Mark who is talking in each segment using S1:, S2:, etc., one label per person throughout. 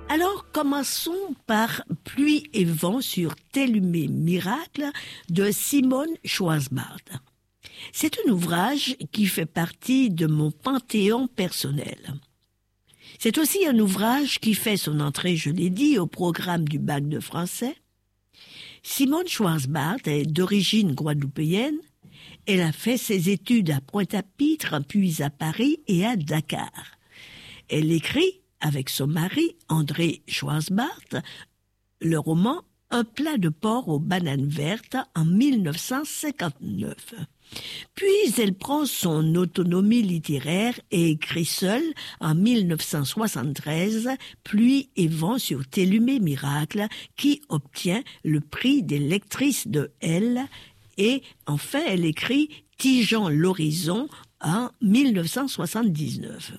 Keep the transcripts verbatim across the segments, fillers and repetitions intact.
S1: Alors, commençons par Pluie et vent sur Tellumé Miracle de Simone Schwarzbard. C'est un ouvrage qui fait partie de mon panthéon personnel. C'est aussi un ouvrage qui fait son entrée, je l'ai dit, au programme du bac de français. Simone Schwarzbard est d'origine guadeloupéenne. Elle a fait ses études à Pointe-à-Pitre, puis à Paris et à Dakar. Elle écrit, avec son mari, André Schwarzbard, le roman « Un plat de porc aux bananes vertes » en mille neuf cent cinquante-neuf. Puis elle prend son autonomie littéraire et écrit seule en mille neuf cent soixante-treize « Pluie et vent sur Tellumé Miracle » qui obtient le prix des lectrices de Elle. Et enfin, elle écrit « Tigeant l'horizon » en mille neuf cent soixante-dix-neuf.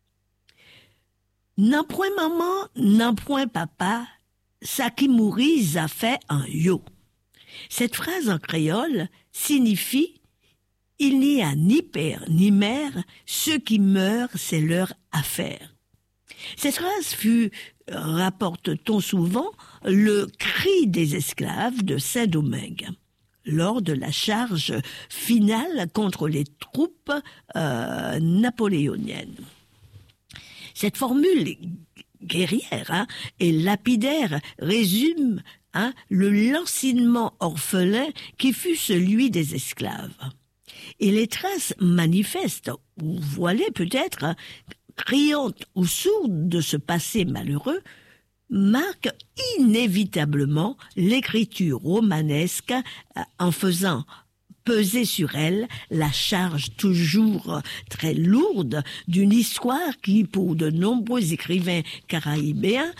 S1: N'en point maman, n'en point papa, ça qui mourit, ça fait un yo. Cette phrase en créole signifie « Il n'y a ni père ni mère, ceux qui meurent, c'est leur affaire ». Cette phrase fut, rapporte-t-on souvent, le cri des esclaves de Saint-Domingue lors de la charge finale contre les troupes euh, napoléoniennes. Cette formule guerrière hein, et lapidaire résume hein, le lancinement orphelin qui fut celui des esclaves. Et les traces manifestes, ou voilées peut-être, hein, criantes ou sourdes de ce passé malheureux, marquent inévitablement l'écriture romanesque euh, en faisant peser sur elle la charge toujours très lourde d'une histoire qui, pour de nombreux écrivains caraïbéens,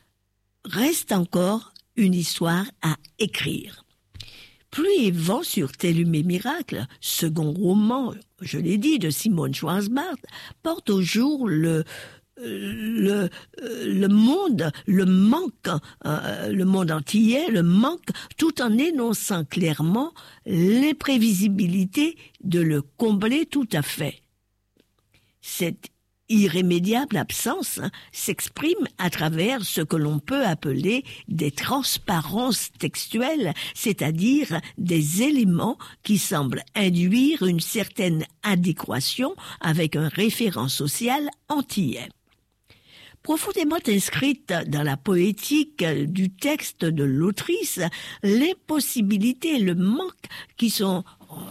S1: reste encore une histoire à écrire. Pluie et vent sur Tellumé Miracle, second roman, je l'ai dit, de Simone Schwarzbard, porte au jour le Le, le monde, le manque, euh, le monde antillais, le manque, tout en énonçant clairement l'imprévisibilité de le combler tout à fait. Cette irrémédiable absence hein, s'exprime à travers ce que l'on peut appeler des transparences textuelles, c'est-à-dire des éléments qui semblent induire une certaine adéquation avec un référent social antillais. Profondément inscrite dans la poétique du texte de l'autrice, l'impossibilité et le manque qui sont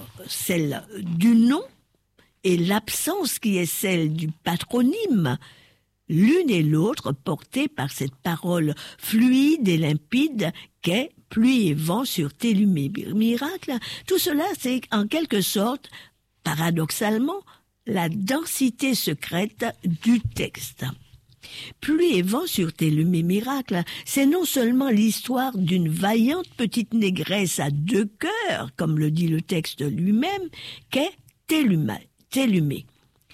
S1: celles du nom et l'absence qui est celle du patronyme, l'une et l'autre portées par cette parole fluide et limpide qu'est Pluie et vent sur Tellumé Miracle, tout cela c'est en quelque sorte, paradoxalement, la densité secrète du texte. Pluie et vent sur Tellumé Miracle, c'est non seulement l'histoire d'une vaillante petite négresse à deux cœurs, comme le dit le texte lui-même, qu'est Tellumé. Tellumé.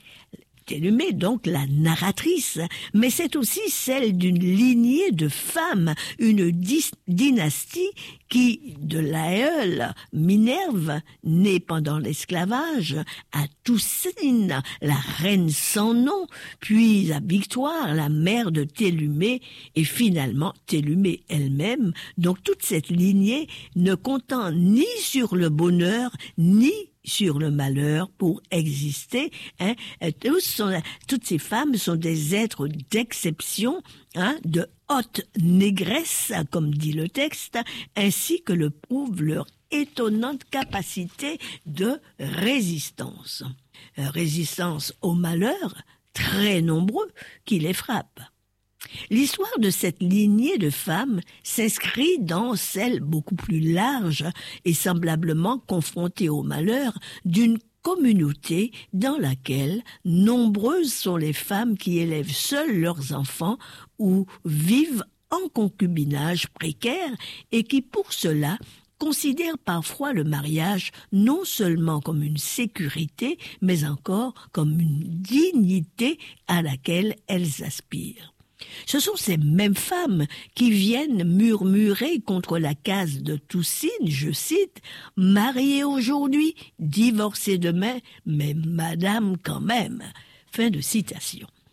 S1: Tellumé, donc la narratrice, mais c'est aussi celle d'une lignée de femmes, une dis- dynastie qui, de l'aïeule Minerve, née pendant l'esclavage, à Toussine, la reine sans nom, puis à Victoire, la mère de Tellumé, et finalement Tellumé elle-même, donc toute cette lignée ne comptant ni sur le bonheur, ni sur le malheur pour exister. Hein. Tous sont, toutes ces femmes sont des êtres d'exception, hein, de haute négresse, comme dit le texte, ainsi que le prouve leur étonnante capacité de résistance. Résistance au malheur, très nombreux, qui les frappent. L'histoire de cette lignée de femmes s'inscrit dans celle beaucoup plus large et semblablement confrontée au malheur d'une communauté dans laquelle nombreuses sont les femmes qui élèvent seules leurs enfants ou vivent en concubinage précaire et qui pour cela considèrent parfois le mariage non seulement comme une sécurité mais encore comme une dignité à laquelle elles aspirent. Ce sont ces mêmes femmes qui viennent murmurer contre la case de Toussine, je cite, « Mariée aujourd'hui, divorcée demain, mais madame quand même ». Fin de citation.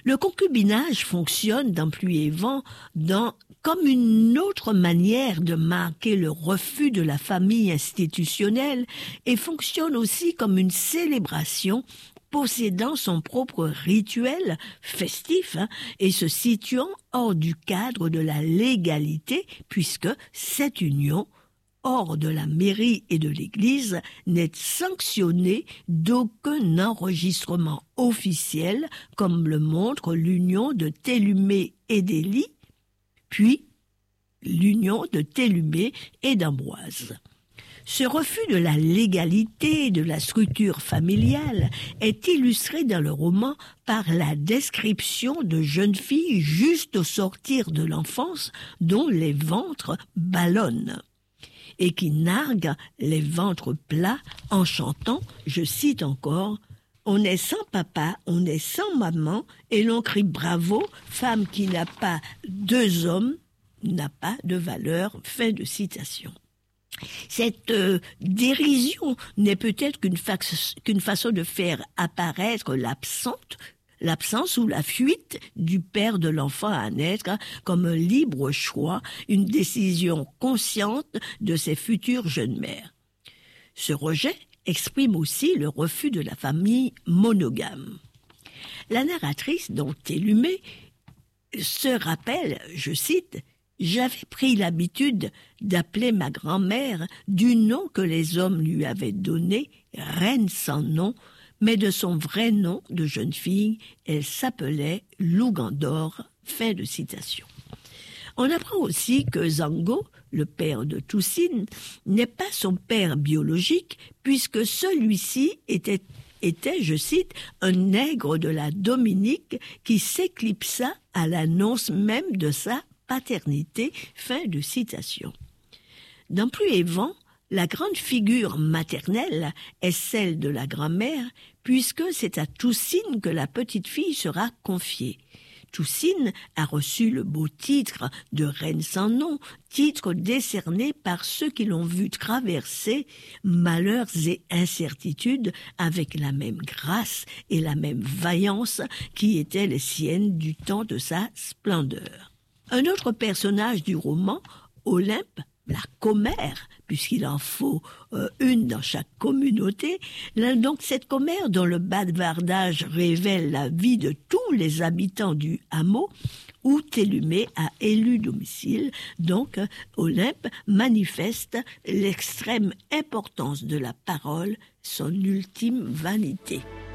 S1: Le concubinage fonctionne dans Pluie et Vent dans, comme une autre manière de marquer le refus de la famille institutionnelle et fonctionne aussi comme une célébration possédant son propre rituel festif hein, et se situant hors du cadre de la légalité puisque cette union hors de la mairie et de l'église n'est sanctionnée d'aucun enregistrement officiel comme le montre l'union de Télumé et d'Élie, puis l'union de Télumé et d'Ambroise. Ce refus de la légalité de la structure familiale est illustré dans le roman par la description de jeunes filles juste au sortir de l'enfance dont les ventres ballonnent et qui narguent les ventres plats en chantant, je cite encore, « On est sans papa, on est sans maman et l'on crie bravo, femme qui n'a pas deux hommes n'a pas de valeur. » Fin de citation. Cette euh, dérision n'est peut-être qu'une, fa- qu'une façon de faire apparaître l'absente, l'absence ou la fuite du père de l'enfant à naître hein, comme un libre choix, une décision consciente de ses futures jeunes mères. Ce rejet exprime aussi le refus de la famille monogame. La narratrice, dont Télumé, se rappelle, je cite, « J'avais pris l'habitude d'appeler ma grand-mère du nom que les hommes lui avaient donné, reine sans nom, mais de son vrai nom de jeune fille, elle s'appelait Lougandor. » Fin de citation. On apprend aussi que Zango, le père de Toussine, n'est pas son père biologique, puisque celui-ci était, était, je cite, un nègre de la Dominique qui s'éclipsa à l'annonce même de sa paternité. Fin de citation. Dans Pluie et Vent, la grande figure maternelle est celle de la grand-mère, puisque c'est à Toussine que la petite fille sera confiée. Toussine a reçu le beau titre de reine sans nom, titre décerné par ceux qui l'ont vu traverser malheurs et incertitudes avec la même grâce et la même vaillance qui étaient les siennes du temps de sa splendeur. Un autre personnage du roman, Olympe, la commère, puisqu'il en faut euh, une dans chaque communauté, là, donc cette commère dont le bavardage révèle la vie de tous les habitants du hameau, où Télumé a élu domicile, donc euh, Olympe manifeste l'extrême importance de la parole, son ultime vanité.